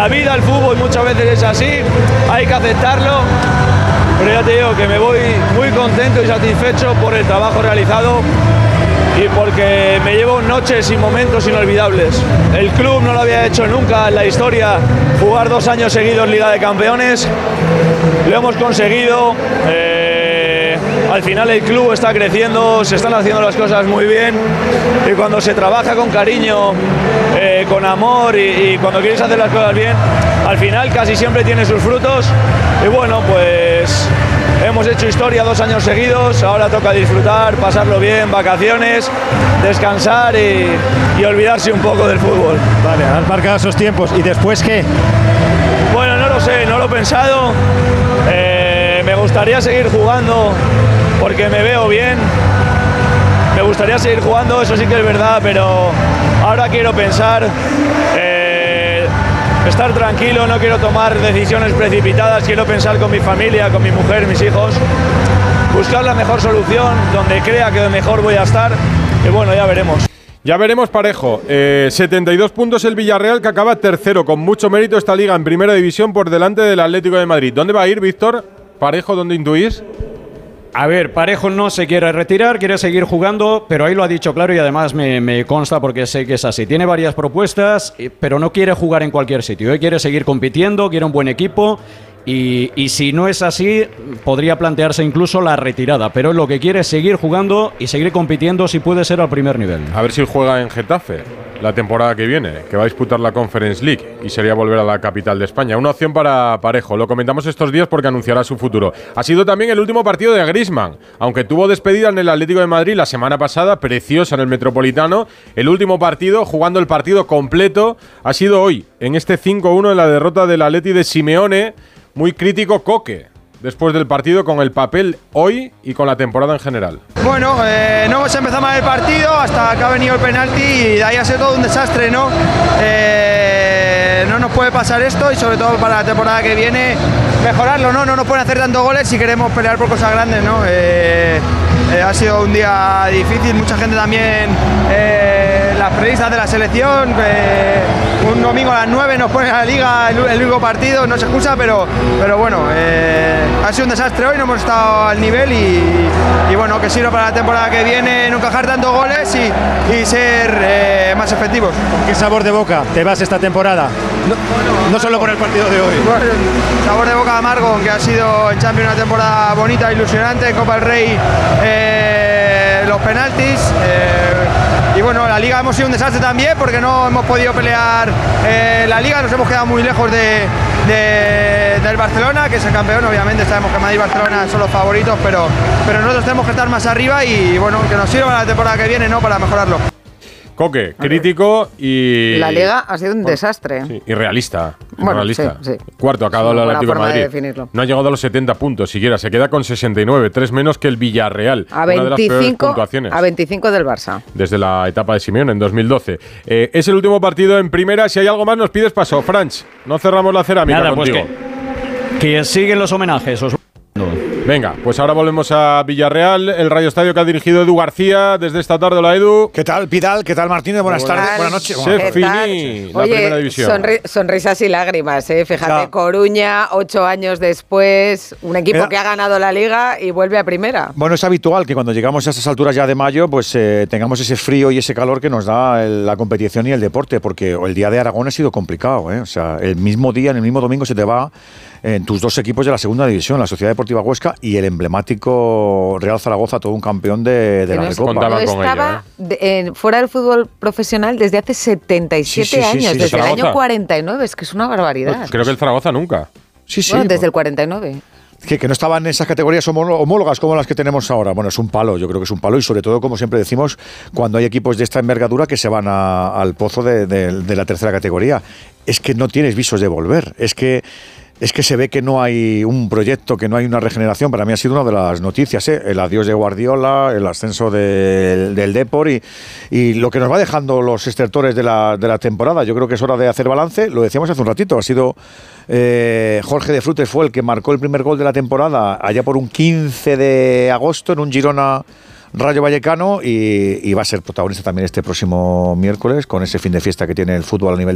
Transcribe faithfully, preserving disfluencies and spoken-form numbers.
la vida, el fútbol muchas veces es así, hay que aceptarlo, pero ya te digo que me voy muy contento y satisfecho por el trabajo realizado y porque me llevo noches y momentos inolvidables. El club no lo había hecho nunca en la historia, jugar dos años seguidos Liga de Campeones, lo hemos conseguido. Eh, al final el club está creciendo, se están haciendo las cosas muy bien y cuando se trabaja con cariño, eh, con amor y, y cuando quieres hacer las cosas bien, al final casi siempre tiene sus frutos y bueno, pues hemos hecho historia dos años seguidos, ahora toca disfrutar, pasarlo bien, vacaciones, descansar y, y olvidarse un poco del fútbol. Vale, has marcado esos tiempos. ¿Y después qué? Bueno, no lo sé, no lo he pensado. Eh, me gustaría seguir jugando porque me veo bien. Me gustaría seguir jugando, eso sí que es verdad, pero ahora quiero pensar, eh, estar tranquilo, no quiero tomar decisiones precipitadas, quiero pensar con mi familia, con mi mujer, mis hijos, buscar la mejor solución, donde crea que mejor voy a estar, y bueno, ya veremos. Ya veremos, Parejo. Eh, setenta y dos puntos el Villarreal, que acaba tercero, con mucho mérito esta liga en primera división por delante del Atlético de Madrid. ¿Dónde va a ir, Víctor? Parejo, ¿dónde intuís? A ver, Parejo no se quiere retirar, quiere seguir jugando, pero ahí lo ha dicho claro y además me, me consta porque sé que es así. Tiene varias propuestas, pero no quiere jugar en cualquier sitio. Él quiere seguir compitiendo, quiere un buen equipo y, y si no es así, podría plantearse incluso la retirada. Pero él lo que quiere es seguir jugando y seguir compitiendo si puede ser al primer nivel. A ver si juega en Getafe la temporada que viene, que va a disputar la Conference League y sería volver a la capital de España. Una opción para Parejo, lo comentamos estos días porque anunciará su futuro. Ha sido también el último partido de Griezmann, aunque tuvo despedida en el Atlético de Madrid la semana pasada, preciosa en el Metropolitano. El último partido, jugando el partido completo, ha sido hoy, en este cinco uno en la derrota del Atleti de Simeone. Muy crítico Coque, después del partido, con el papel hoy y con la temporada en general. Bueno, eh, no hemos empezado mal el partido hasta que ha venido el penalti y de ahí ha sido todo un desastre, ¿no? Eh, no nos puede pasar esto y sobre todo para la temporada que viene mejorarlo, ¿no? No nos pueden hacer tantos goles si queremos pelear por cosas grandes, ¿no? Eh, eh, ha sido un día difícil, mucha gente también, eh, las periodistas de la selección, eh, un domingo a las nueve nos ponen a la liga el, el único partido, no se excusa, pero, pero bueno, eh, ha sido un desastre hoy, no hemos estado al nivel y, y bueno, que sirva para la temporada que viene no encajar tantos goles y, y ser eh, más efectivos. ¿Qué sabor de boca te vas esta temporada? No, bueno, no solo por el partido de hoy. Bueno, sabor de boca amargo, aunque ha sido en Champions una temporada bonita, ilusionante, Copa del Rey, eh, los penaltis. Eh, Y bueno, la Liga hemos sido un desastre también porque no hemos podido pelear eh, la Liga, nos hemos quedado muy lejos de, de, del Barcelona, que es el campeón. Obviamente sabemos que Madrid y Barcelona son los favoritos, pero, pero nosotros tenemos que estar más arriba y bueno, que nos sirva la temporada que viene, ¿no?, para mejorarlo. Coque, crítico y... La Liga ha sido un bueno, desastre. Sí, y realista. Bueno, realista. Sí, sí. Cuarto, ha acabado el Atlético de Madrid. De no ha llegado a los setenta puntos siquiera, se queda con sesenta y nueve, tres menos que el Villarreal. A una de las peores veinticinco, puntuaciones. a veinticinco del Barça. Desde la etapa de Simeone en dos mil doce. Eh, es el último partido en primera. Si hay algo más, nos pides paso. Franch, no cerramos la cerámica. Nada, contigo. Pues que, que siguen los homenajes. Os... Venga, pues ahora volvemos a Villarreal, el Radio Estadio que ha dirigido Edu García desde esta tarde. Hola, Edu. ¿Qué tal, Pidal? ¿Qué tal, Martínez? Buenas Buenas tardes, buenas noches. Se finí la Oye, primera división. Sonri- sonrisas y lágrimas, ¿eh? Fíjate, Ya. Coruña, ocho años después, un equipo Era- que ha ganado la Liga y vuelve a primera. Bueno, es habitual que cuando llegamos a estas alturas ya de mayo, pues eh, tengamos ese frío y ese calor que nos da el- la competición y el deporte, porque el día de Aragón ha sido complicado, ¿eh? O sea, el mismo día, en el mismo domingo se te va en tus dos equipos de la segunda división, la Sociedad Deportiva Huesca y el emblemático Real Zaragoza, todo un campeón de, de Que la no es- Recopa. Contaban no con estaba ello, de- en- fuera del fútbol profesional desde hace setenta y siete Sí, sí, sí, años, sí, desde el Zaragoza. año cuarenta y nueve, es que es una barbaridad. Creo que el Zaragoza nunca. Sí, sí. Bueno, desde el cuarenta y nueve. Que, que no estaban en esas categorías homolo- homólogas como las que tenemos ahora. Bueno, es un palo, yo creo que es un palo y sobre todo, como siempre decimos, cuando hay equipos de esta envergadura que se van a- al pozo de, de- de la tercera categoría. Es que no tienes visos de volver, es que... Es que se ve que no hay un proyecto, que no hay una regeneración. Para mí ha sido una de las noticias, ¿eh? El adiós de Guardiola, el ascenso del, del Depor y, y lo que nos va dejando los estertores de la, de la temporada. Yo creo que es hora de hacer balance. Lo decíamos hace un ratito, ha sido eh, Jorge de Frutos fue el que marcó el primer gol de la temporada allá por un quince de agosto en un Girona Rayo Vallecano y, y va a ser protagonista también este próximo miércoles con ese fin de fiesta que tiene el fútbol a nivel